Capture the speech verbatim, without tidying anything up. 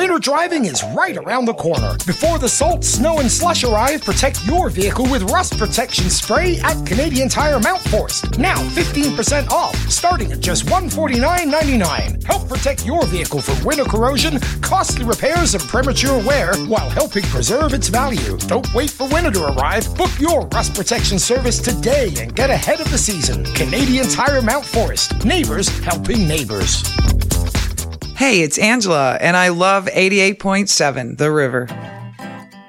Winter driving is right around the corner. Before the salt, snow, and slush arrive, protect your vehicle with rust protection spray at Canadian Tire Mount Forest. Now fifteen percent off, starting at just one hundred forty-nine dollars and ninety-nine cents. Help protect your vehicle from winter corrosion, costly repairs, and premature wear while helping preserve its value. Don't wait for winter to arrive. Book your rust protection service today and get ahead of the season. Canadian Tire Mount Forest. Neighbors helping neighbors. Hey, it's Angela, and I love eighty-eight point seven The River.